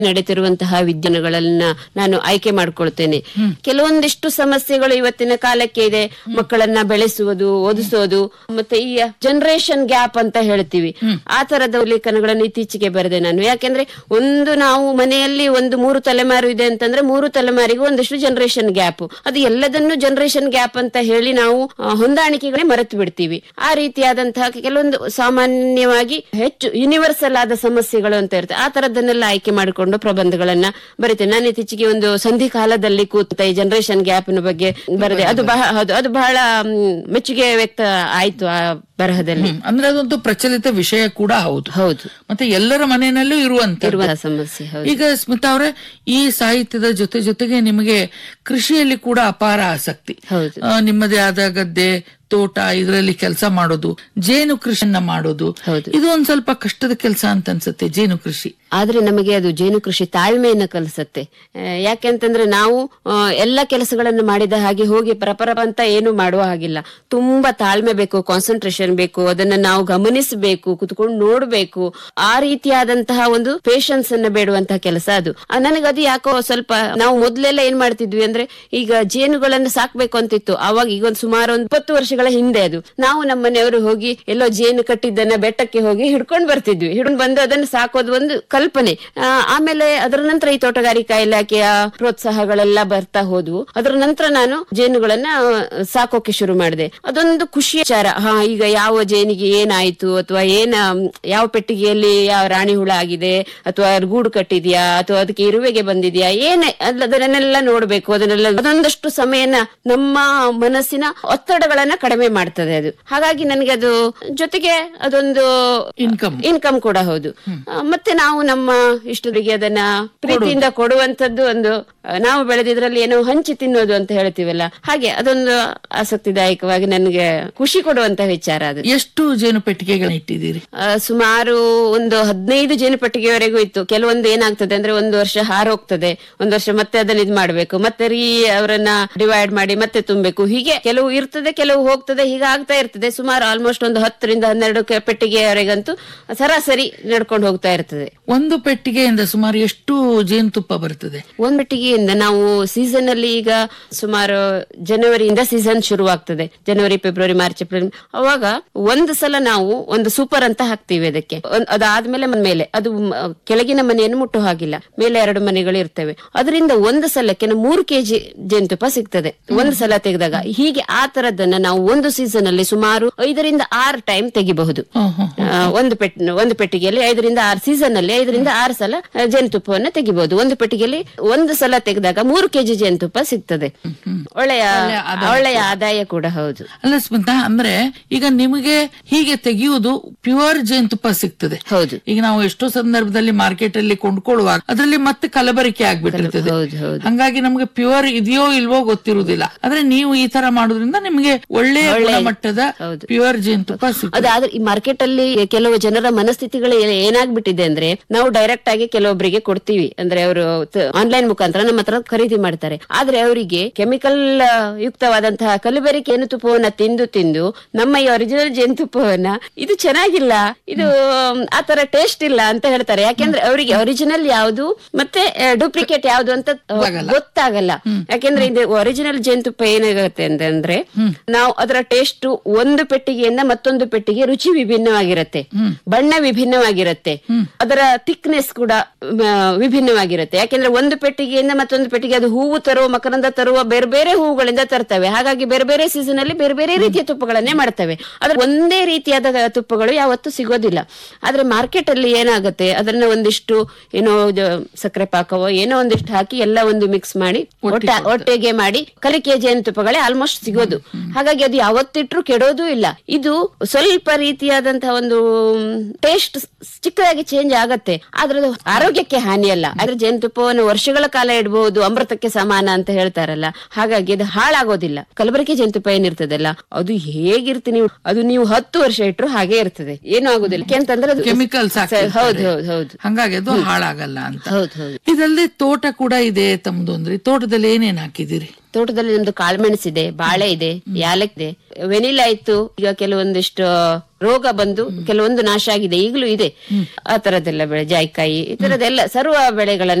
ನಡೀತಿರುವಂತಹ ವಿಜ್ಞಾನಗಳನ್ನ ನಾನು ಆಯ್ಕೆ ಮಾಡ್ಕೊಳ್ತೇನೆ. ಕೆಲವೊಂದಿಷ್ಟು ಸಮಸ್ಯೆಗಳು ಇವತ್ತಿನ ಕಾಲಕ್ಕೆ ಇದೆ. ಮಕ್ಕಳನ್ನ ಬೆಳೆಸುವುದು, ಓದಿಸೋದು, ಮತ್ತೆ ಈ ಜನರೇಷನ್ ಗ್ಯಾಪ್ ಅಂತ ಹೇಳ್ತೀವಿ, ಆ ತರದ ಲೇಖನಗಳನ್ನು ಇತ್ತೀಚೆಗೆ ಬರೆದೆ ನಾನು. ಯಾಕೆಂದ್ರೆ ನಾವು ಮನೆಯಲ್ಲಿ 3 ತಲೆಮಾರು ಇದೆ ಅಂತಂದ್ರೆ 3 ತಲೆಮಾರಿಗೂ ಒಂದಿಷ್ಟು ಜನರೇಷನ್ ಗ್ಯಾಪ್. ಅದು ಎಲ್ಲದನ್ನು ಜನರೇಷನ್ ಗ್ಯಾಪ್ ಅಂತ ಹೇಳಿ ನಾವು ಹೊಂದಾಣಿಕೆಗಳೇ ಮರೆತು ಬಿಡ್ತೀವಿ. ಆ ರೀತಿಯಾದಂತಹ ಕೆಲವೊಂದು ಸಾಮಾನ್ಯವಾಗಿ ಹೆಚ್ಚು ಯೂನಿವರ್ಸಲ್ ಆದ ಸಮಸ್ಯೆಗಳು ಅಂತ ಇರುತ್ತೆ. ಆ ತರದನ್ನೆಲ್ಲ ಆಯ್ಕೆ ಮಾಡಿಕೊಂಡು ಪ್ರಬಂಧಗಳನ್ನ ಬರೀತೇನೆ. ನಾನು ಇತ್ತೀಚೆಗೆ ಒಂದು ಸಂಧಿ ಕಾಲದಲ್ಲಿ ಕೂತ ಈ ಜನರೇಷನ್ ಗ್ಯಾಪ್ ಬಗ್ಗೆ ಬರೆದೆ. ಅದು ಬಹಳ ಮೆಚ್ಚುಗೆ ವ್ಯಕ್ತ ಆಯ್ತು ಆ ಬರಹದಲ್ಲಿ. ಅಂದ್ರೆ ಅದೊಂದು ಪ್ರಚಲಿತ ವಿಷಯ ಕೂಡ ಹೌದು. ಮತ್ತೆ ಎಲ್ಲರ ಮನೆಯಲ್ಲೂ ಇರುವ ಸಮಸ್ಯೆ. ಈಗ ಸ್ಮಿತಾ ಅವರೇ, ಈ ಸಾಹಿತ್ಯದ ಜೊತೆಗೆ ನಿಮಗೆ ಕೃಷಿಯಲ್ಲಿ ಕೂಡ ಅಪಾರ ಆಸಕ್ತಿ. ನಿಮ್ಮದೇ ಆದ ಗದ್ದೆ, ತೋಟ, ಇದರಲ್ಲಿ ಕೆಲಸ ಮಾಡೋದು, ಜೇನು ಕೃಷಿಯನ್ನ ಮಾಡೋದು, ಇದು ಒಂದ್ ಸ್ವಲ್ಪ ಕಷ್ಟದ ಕೆಲಸ ಅಂತ ಅನ್ಸುತ್ತೆ ಜೇನು ಕೃಷಿ. ಆದ್ರೆ ನಮಗೆ ಅದು ಜೇನು ಕೃಷಿ ತಾಳ್ಮೆಯನ್ನ ಕಲಿಸುತ್ತೆ. ಯಾಕೆಂತಂದ್ರೆ ನಾವು ಎಲ್ಲ ಕೆಲಸಗಳನ್ನು ಮಾಡಿದ ಹಾಗೆ ಹೋಗಿ ಪರಪರ ಅಂತ ಏನು ಮಾಡುವ ಹಾಗಿಲ್ಲ. ತುಂಬಾ ತಾಳ್ಮೆ ಬೇಕು, ಕಾನ್ಸಂಟ್ರೇಷನ್ ಬೇಕು, ಅದನ್ನ ನಾವು ಗಮನಿಸಬೇಕು, ಕುತ್ಕೊಂಡು ನೋಡ್ಬೇಕು. ಆ ರೀತಿಯಾದಂತಹ ಒಂದು ಪೇಶನ್ಸ್ ಅನ್ನ ಬೇಡುವಂತಹ ಕೆಲಸ ಅದು. ನನಗದು ಯಾಕೋ ಸ್ವಲ್ಪ, ನಾವು ಮೊದ್ಲೆಲ್ಲ ಏನ್ ಮಾಡ್ತಿದ್ವಿ ಅಂದ್ರೆ, ಈಗ ಜೇನುಗಳನ್ನ ಸಾಕ್ಬೇಕು ಅಂತಿತ್ತು ಅವಾಗ. ಈಗ ಒಂದು ಸುಮಾರು 20 ವರ್ಷಗಳ ಹಿಂದೆ ಅದು ನಾವು ನಮ್ಮ ಮನೆಯವರು ಹೋಗಿ ಎಲ್ಲೋ ಜೇನು ಕಟ್ಟಿದ್ದನ್ನ ಬೆಟ್ಟಕ್ಕೆ ಹೋಗಿ ಹಿಡ್ಕೊಂಡ್ ಬರ್ತಿದ್ವಿ. ಹಿಡ್ಕೊಂಡ್ ಬಂದು ಅದನ್ನ ಸಾಕೋದು ಒಂದು ಕಲ್ಪನೆ. ಆಮೇಲೆ ಅದರ ನಂತರ ಈ ತೋಟಗಾರಿಕಾ ಇಲಾಖೆಯ ಪ್ರೋತ್ಸಾಹಗಳೆಲ್ಲ ಬರ್ತಾ ಹೋದ್ವು. ಅದರ ನಂತರ ನಾನು ಜೇನುಗಳನ್ನ ಸಾಕೋಕೆ ಶುರು ಮಾಡಿದೆ. ಅದೊಂದು ಖುಷಿಯ ವಿಚಾರ. ಈಗ ಯಾವ ಜೇನಿಗೆ ಏನಾಯ್ತು, ಅಥವಾ ಯಾವ ಪೆಟ್ಟಿಗೆಯಲ್ಲಿ ಯಾವ ರಾಣಿ ಹುಳ ಆಗಿದೆ, ಅಥವಾ ಗೂಡು ಕಟ್ಟಿದ್ಯಾ, ಅಥವಾ ಅದಕ್ಕೆ ಇರುವೆಗೆ ಬಂದಿದ್ಯಾ, ಅದನ್ನೆಲ್ಲ ನೋಡ್ಬೇಕು. ಅದೊಂದಷ್ಟು ಸಮಯನ ನಮ್ಮ ಮನಸ್ಸಿನ ಒತ್ತಡಗಳನ್ನ ಕಡಿಮೆ ಮಾಡ್ತದೆ ಅದು. ಹಾಗಾಗಿ ನನಗೆ ಅದು ಜೊತೆಗೆ ಅದೊಂದು ಇನ್ಕಮ್ ಕೂಡ ಹೌದು. ಮತ್ತೆ ನಾವು ನಮ್ಮ ಇಷ್ಟರಿಗೆ ಅದನ್ನ ಪ್ರೀತಿಯಿಂದ ಕೊಡುವಂತದ್ದು ಒಂದು, ನಾವು ಬೆಳೆದಿದ್ರಲ್ಲಿ ಏನೋ ಹಂಚಿ ತಿನ್ನೋದು ಅಂತ ಹೇಳ್ತೀವಲ್ಲ, ಹಾಗೆ ಅದೊಂದು ಆಸಕ್ತಿದಾಯಕವಾಗಿ ನನಗೆ ಖುಷಿ ಕೊಡುವಂತ ವಿಚಾರ ಅದು. ಎಷ್ಟು ಜೇನು ಪೆಟ್ಟಿಗೆಗಳನ್ನ ಇಟ್ಟಿದ್ದೀರಿ? ಸುಮಾರು ಒಂದು 15 ಜೇನು ಪೆಟ್ಟಿಗೆವರೆಗೂ ಇತ್ತು. ಕೆಲವೊಂದು ಏನಾಗ್ತದೆ ಅಂದ್ರೆ, ಒಂದು ವರ್ಷ ಹಾರೋಗ್ತದೆ, ಒಂದು ವರ್ಷ ಮತ್ತೆ ಅದನ್ನ ಇದ್ ಮಾಡ್ಬೇಕು, ಮತ್ತೆ ಅವರನ್ನ ಡಿವೈಡ್ ಮಾಡಿ ಮತ್ತೆ ತುಂಬಬೇಕು. ಹೀಗೆ ಕೆಲವು ಇರ್ತದೆ, ಕೆಲವು ಹೋಗ್ತದೆ, ಹೀಗೆ ಆಗ್ತಾ ಇರ್ತದೆ. ಸುಮಾರು ಆಲ್ಮೋಸ್ಟ್ ಒಂದು 10 ರಿಂದ 12 ಪೆಟ್ಟಿಗೆಯವರೆಗಂತೂ ಸರಾಸರಿ ನಡ್ಕೊಂಡು ಹೋಗ್ತಾ ಇರ್ತದೆ. ಒಂದು ಪೆಟ್ಟಿಗೆಯಿಂದ ಸುಮಾರು ಎಷ್ಟು ಜೇನುತುಪ್ಪ ಬರ್ತದೆ? ಒಂದ್ ಪೆಟ್ಟಿಗೆಯಿಂದ ನಾವು ಸೀಸನ್ ಅಲ್ಲಿ, ಈಗ ಸುಮಾರು ಜನವರಿಯಿಂದ ಸೀಸನ್ ಶುರುವಾಗ್ತದೆ. ಜನವರಿ, ಫೆಬ್ರವರಿ, ಮಾರ್ಚ್, ಏಪ್ರಿಲ್. ಅವಾಗ ಒಂದು ಸಲ ನಾವು ಒಂದು ಸೂಪರ್ ಅಂತ ಹಾಕ್ತಿವಿ ಅದಕ್ಕೆ. ಅದಾದ್ಮೇಲೆ ಮೇಲೆ ಅದು ಕೆಳಗಿನ ಮನೆಯನ್ನು ಮುಟ್ಟೋ ಹಾಗಿಲ್ಲ, ಮೇಲೆ 2 ಮನೆಗಳು ಇರ್ತವೆ. ಅದರಿಂದ ಒಂದು ಸಲಕ್ಕೆ 3 ಕೆಜಿ ಜೇನುತುಪ್ಪ ಸಿಗ್ತದೆ ಒಂದು ಸಲ ತೆಗೆದಾಗ. ಹೀಗೆ ಆ ತರದನ್ನ ನಾವು ಒಂದು ಸೀಸನ್ ಅಲ್ಲಿ ಸುಮಾರು 5 ರಿಂದ 6 ಟೈಮ್ ತೆಗಿಬಹುದು. ಒಂದು ಪೆಟ್ಟಿಗೆಯಲ್ಲಿ 5 ರಿಂದ 6 ಸೀಸನ್ ಅಲ್ಲಿ 5 ರಿಂದ 6 ಸಲ ಜೇನುತುಪ್ಪವನ್ನ ತೆಗಿಬಹುದು. ಒಂದು ಪೆಟ್ಟಿಗೆಯಲ್ಲಿ ಒಂದು ಸಲ ತೆಗೆದಾಗ 3 ಕೆಜಿ ಜೇನುತುಪ್ಪ ಸಿಗ್ತದೆ. ಒಳ್ಳೆಯ ಆದಾಯ ಕೂಡ ಹೌದು. ಅಲ್ಲ ಸ್ಮಿತಾ, ಅಂದ್ರೆ ಈಗ ನಿಮಗೆ ಹೀಗೆ ತೆಗೆಯುವುದು ಪ್ಯೂರ್ ಜೇನುತುಪ್ಪ ಸಿಗ್ತದೆ. ಹೌದು. ಈಗ ನಾವು ಎಷ್ಟೋ ಸಂದರ್ಭದಲ್ಲಿ ಮಾರ್ಕೆಟ್ ಅಲ್ಲಿ ಕೊಂಡ್ಕೊಳ್ಳುವಾಗ ಅದರಲ್ಲಿ ಮತ್ತೆ ಕಲಬೆರಕೆ ಆಗ್ಬಿಟ್ಟಿರ್ತದೆ. ಹಂಗಾಗಿ ನಮ್ಗೆ ಪ್ಯೂರ್ ಇದೆಯೋ ಇಲ್ವೋ ಗೊತ್ತಿರುವುದಿಲ್ಲ. ಆದ್ರೆ ನೀವು ಈ ತರ ಮಾಡೋದ್ರಿಂದ ನಿಮ್ಗೆ ಒಳ್ಳೆಯ ಮಟ್ಟದ ಪ್ಯೂರ್ ಜೇನುತುಪ್ಪ ಸಿಗ್ತದೆ. ಆದ್ರೆ ಈ ಮಾರ್ಕೆಟ್ ಅಲ್ಲಿ ಕೆಲವು ಜನರ ಮನಸ್ಥಿತಿಗಳು ಏನಾಗ್ಬಿಟ್ಟಿದೆ ಅಂದ್ರೆ, ನಾವು ಡೈರೆಕ್ಟ್ ಆಗಿ ಕೆಲವೊಬ್ಬರಿಗೆ ಕೊಡ್ತೀವಿ, ಅಂದ್ರೆ ಅವರು ಆನ್ಲೈನ್ ಮುಖಾಂತರ ನಮ್ಮ ಹತ್ರ ಖರೀದಿ ಮಾಡ್ತಾರೆ. ಆದ್ರೆ ಅವರಿಗೆ ಕೆಮಿಕಲ್ ಯುಕ್ತವಾದಂತಹ ಕಲಬೆರಕೆ ಜೇನುತುಪ್ಪವನ್ನ ತಿಂದು ನಮ್ಮ ಈ ಒರಿಜಿನಲ್ ಜೇನುತುಪ್ಪವನ್ನ ಇದು ಚೆನ್ನಾಗಿಲ್ಲ, ಇದು ಆತರ ಟೇಸ್ಟ್ ಇಲ್ಲ ಅಂತ ಹೇಳ್ತಾರೆ. ಯಾಕೆಂದ್ರೆ ಅವರಿಗೆ ಒರಿಜಿನಲ್ ಯಾವುದು ಮತ್ತೆ ಡೂಪ್ಲಿಕೇಟ್ ಯಾವುದು ಅಂತ ಗೊತ್ತಾಗಲ್ಲ. ಯಾಕೆಂದ್ರೆ ಇದು ಒರಿಜಿನಲ್ ಜೇನುತುಪ್ಪ ಏನಾಗುತ್ತೆ ಅಂತಂದ್ರೆ, ನಾವು ಅದರ ಟೇಸ್ಟ್ ಒಂದು ಪೆಟ್ಟಿಗೆಯಿಂದ ಮತ್ತೊಂದು ಪೆಟ್ಟಿಗೆ ರುಚಿ ವಿಭಿನ್ನವಾಗಿರುತ್ತೆ, ಬಣ್ಣ ವಿಭಿನ್ನವಾಗಿರುತ್ತೆ, ಅದರ ಥಿಕ್ನೆಸ್ ಕೂಡ ವಿಭಿನ್ನವಾಗಿರುತ್ತೆ. ಯಾಕೆಂದ್ರೆ ಒಂದು ಪೆಟ್ಟಿಗೆಯಿಂದ ಮತ್ತೊಂದು ಪೆಟ್ಟಿಗೆ ಅದು ಹೂವು ತರುವ, ಮಕರಂದ ತರುವ ಬೇರೆ ಬೇರೆ ಹೂವುಗಳಿಂದ ತರ್ತವೆ. ಹಾಗಾಗಿ ಬೇರೆ ಬೇರೆ ಸೀಸನ್ ಅಲ್ಲಿ ಬೇರೆ ಬೇರೆ ರೀತಿಯ ತುಪ್ಪಗಳನ್ನೇ ಮಾಡ್ತವೆ. ಆದ್ರೆ ಒಂದೇ ರೀತಿಯಾದ ತುಪ್ಪಗಳು ಯಾವತ್ತೂ ಸಿಗೋದಿಲ್ಲ. ಆದ್ರೆ ಮಾರ್ಕೆಟ್ ಅಲ್ಲಿ ಏನಾಗುತ್ತೆ, ಅದನ್ನ ಒಂದಿಷ್ಟು ಏನೋ ಸಕ್ಕರೆ ಪಾಕವೋ ಏನೋ ಒಂದಿಷ್ಟು ಹಾಕಿ ಎಲ್ಲ ಒಂದು ಮಿಕ್ಸ್ ಮಾಡಿ ಒಟ್ಟಿಗೆ ಮಾಡಿ ಕಲಿಕೆ ಜೇನುತುಪ್ಪಗಳೇ ಆಲ್ಮೋಸ್ಟ್ ಸಿಗೋದು. ಹಾಗಾಗಿ ಅದು ಯಾವತ್ತಿಟ್ರು ಕೆಡೋದು ಇಲ್ಲ. ಇದು ಸ್ವಲ್ಪ ರೀತಿಯಾದಂತಹ ಒಂದು ಟೇಸ್ಟ್ ಚಿಕ್ಕದಾಗಿ ಚೇಂಜ್ ಆಗತ್ತೆ, ಆದ್ರೆ ಅದು ಆರೋಗ್ಯಕ್ಕೆ ಹಾನಿ ಅಲ್ಲ. ಆದ್ರೆ ಜೇನುತುಪ್ಪವನ್ನು ವರ್ಷಗಳ ಕಾಲ ಇಡಬಹುದು, ಅಮೃತಕ್ಕೆ ಸಮಾನ ಅಂತ ಹೇಳ್ತಾರಲ್ಲ, ಹಾಗಾಗಿ ಅದು ಹಾಳಾಗೋದಿಲ್ಲ. ಕಲಬೆರಕೆ ಜೇನುತುಪ್ಪ ಏನಿರ್ತದಲ್ಲ, ಅದು ಹೇಗಿರ್ತೀನಿ, ಅದು ನೀವು 10 ವರ್ಷ ಇಟ್ರು ಹಾಗೆ ಇರ್ತದೆ, ಏನು ಆಗುದಿಲ್ಲ. ಯಾಕೆಂತಂದ್ರೆ ಅದು ಕೆಮಿಕಲ್ಸ್. ಹೌದು, ಹಾಗಾಗಿ ಅದು ಹಾಳಾಗಲ್ಲ ಅಂತ. ಇದರಲ್ಲಿ ತೋಟ ಕೂಡ ಇದೆ ತಮ್ದು. ಅಂದ್ರೆ ತೋಟದಲ್ಲಿ ಏನೇನ್ ಹಾಕಿದಿರಿ? ತೋಟದಲ್ಲಿ ನಮ್ದು ಕಾಳುಮೆಣಸಿದೆ, ಬಾಳೆ ಇದೆ, ಯಾಲಕ್ ಇದೆ, ವೆನಿಲಾ ಇತ್ತು. ಈಗ ಕೆಲವೊಂದಿಷ್ಟು ರೋಗ ಬಂದು ಕೆಲವೊಂದು ನಾಶ ಆಗಿದೆ, ಈಗಲೂ ಇದೆ. ಆ ತರದೆಲ್ಲ ಬೆಳೆ, ಜಾಯಿಕಾಯಿ, ಈ ತರದೆಲ್ಲ ಸರ್ವ ಬೆಳೆಗಳನ್ನ